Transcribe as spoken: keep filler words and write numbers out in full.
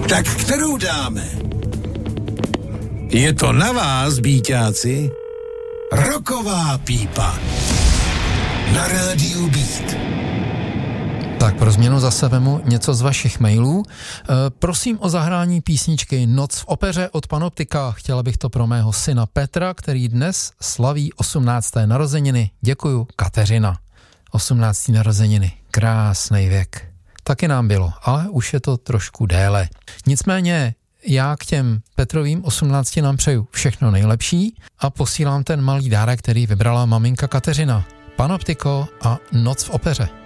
Tak kterou dáme? Je to na vás, bíťáci. Rocková pípa. Na rádiu Beat. Tak pro změnu zase vemu něco z vašich mailů. E, prosím o zahrání písničky Noc v opeře od Panoptika. Chtěla bych to pro mého syna Petra, který dnes slaví osmnácté narozeniny. Děkuju, Kateřina. osmnácté narozeniny. Krásný věk. Taky nám bylo, ale už je to trošku déle. Nicméně já k těm Petrovým osmnácti nám přeju všechno nejlepší a posílám ten malý dárek, který vybrala maminka Kateřina. Panoptiko a Noc v opeře.